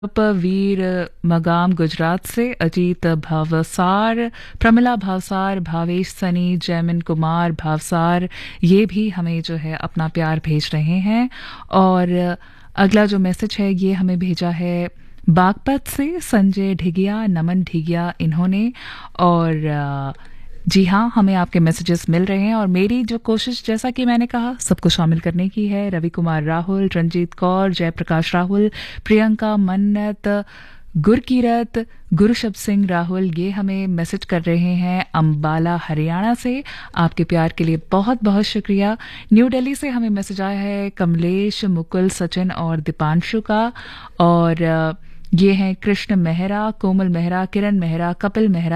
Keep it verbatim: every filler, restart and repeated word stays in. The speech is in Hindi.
वीर मगाम गुजरात से अजीत भावसार, प्रमिला भावसार, भावेश सनी, जयमिन कुमार भावसार, ये भी हमें जो है अपना प्यार भेज रहे हैं। और अगला जो मैसेज है ये हमें भेजा है बागपत से संजय ढिगिया, नमन ढिगिया इन्होंने। और अ, जी हाँ, हमें आपके मैसेजेस मिल रहे हैं और मेरी जो कोशिश, जैसा कि मैंने कहा, सबको शामिल करने की है। रवि कुमार राहुल, रंजीत कौर, जयप्रकाश राहुल, प्रियंका मन्नत, गुरकीरत, गुरुशब सिंह राहुल, ये हमें मैसेज कर रहे हैं अंबाला हरियाणा से। आपके प्यार के लिए बहुत बहुत शुक्रिया। न्यू दिल्ली से हमें मैसेज आया है कमलेश, मुकुल, सचिन और दीपांशु का। और अ, ये हैं कृष्ण मेहरा, कोमल मेहरा, किरण मेहरा, कपिल मेहरा,